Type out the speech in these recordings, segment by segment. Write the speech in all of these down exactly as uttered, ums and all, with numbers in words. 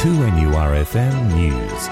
two N U R F M News.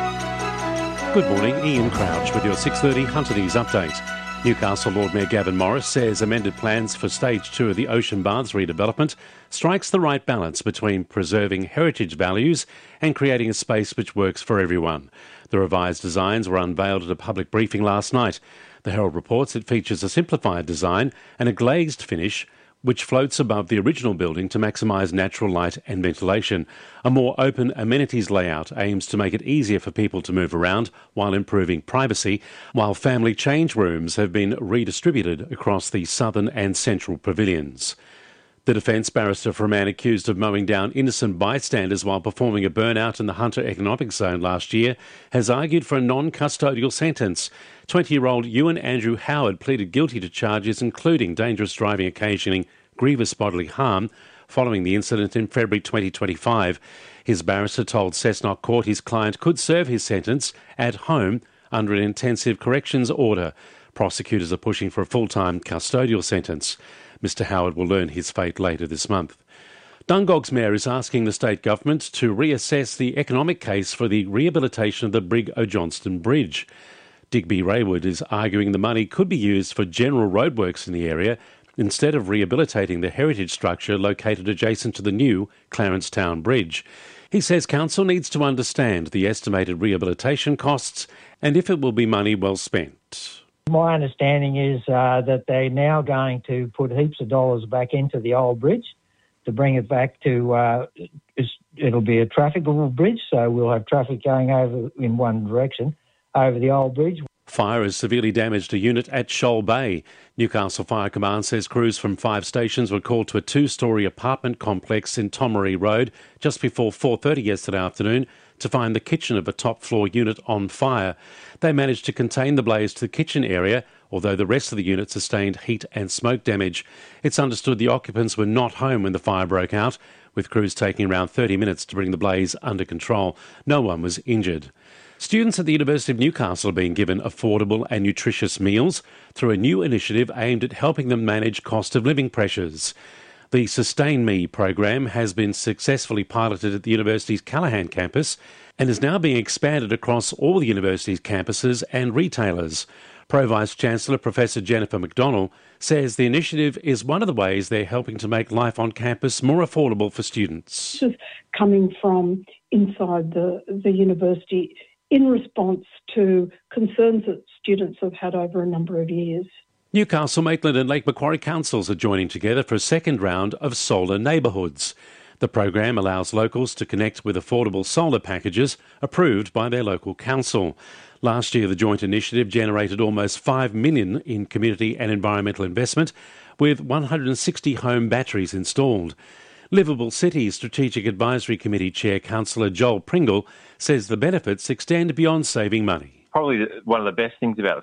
Good morning, Ian Crouch with your six thirty Hunter News update. Newcastle Lord Mayor Gavin Morris says amended plans for stage two of the Ocean Baths redevelopment strikes the right balance between preserving heritage values and creating a space which works for everyone. The revised designs were unveiled at a public briefing last night. The Herald reports it features a simplified design and a glazed finish which floats above the original building to maximise natural light and ventilation. A more open amenities layout aims to make it easier for people to move around while improving privacy, while family change rooms have been redistributed across the southern and central pavilions. The defence barrister for a man accused of mowing down innocent bystanders while performing a burnout in the Hunter Economic Zone last year has argued for a non-custodial sentence. twenty-year-old Ewan Andrew Howard pleaded guilty to charges including dangerous driving occasioning grievous bodily harm following the incident in February twenty twenty-five. His barrister told Cessnock Court his client could serve his sentence at home under an intensive corrections order. Prosecutors are pushing for a full-time custodial sentence. Mister Howard will learn his fate later this month. Dungog's mayor is asking the state government to reassess the economic case for the rehabilitation of the Brig O'Johnston Bridge. Digby Raywood is arguing the money could be used for general roadworks in the area instead of rehabilitating the heritage structure located adjacent to the new Clarence Town Bridge. He says council needs to understand the estimated rehabilitation costs and if it will be money well spent. My understanding is uh, that they're now going to put heaps of dollars back into the old bridge to bring it back to, uh, it'll be a trafficable bridge, so we'll have traffic going over in one direction over the old bridge. Fire has severely damaged a unit at Shoal Bay. Newcastle Fire Command says crews from five stations were called to a two-storey apartment complex in Tomaree Road just before four thirty yesterday afternoon to find the kitchen of a top-floor unit on fire. They managed to contain the blaze to the kitchen area, although the rest of the unit sustained heat and smoke damage. It's understood the occupants were not home when the fire broke out, with crews taking around thirty minutes to bring the blaze under control. No one was injured. Students at the University of Newcastle are being given affordable and nutritious meals through a new initiative aimed at helping them manage cost of living pressures. The Sustain Me program has been successfully piloted at the university's Callaghan campus and is now being expanded across all the university's campuses and retailers. Pro-Vice-Chancellor Professor Jennifer McDonnell says the initiative is one of the ways they're helping to make life on campus more affordable for students. This is coming from inside the, the university in response to concerns that students have had over a number of years. Newcastle, Maitland and Lake Macquarie councils are joining together for a second round of solar neighbourhoods. The program allows locals to connect with affordable solar packages approved by their local council. Last year, the joint initiative generated almost five million dollars in community and environmental investment, with one hundred sixty home batteries installed. Liveable Cities Strategic Advisory Committee Chair Councillor Joel Pringle says the benefits extend beyond saving money. Probably one of the best things about